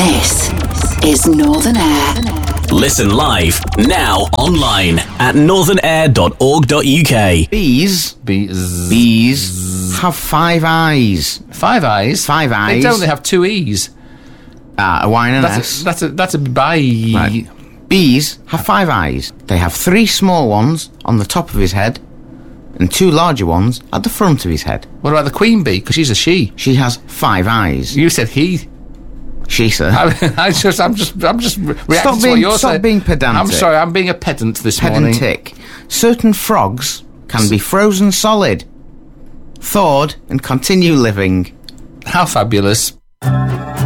This is Northern Air. Listen live, now online at northernair.org.uk. Bees have 5 eyes. 5 eyes? 5 eyes. They don't, they have 2 E's. A Y and an S. That's a bye. Right. Bees have 5 eyes. They have 3 small ones on the top of his head and 2 larger ones at the front of his head. What about the queen bee? Because she's a she. She has 5 eyes. You said he. She, sir. I'm just reacting to what you're saying. Stop being pedantic. I'm sorry, I'm being a pedant this morning. Pedantic. Certain frogs can be frozen solid, thawed, and continue living. How fabulous.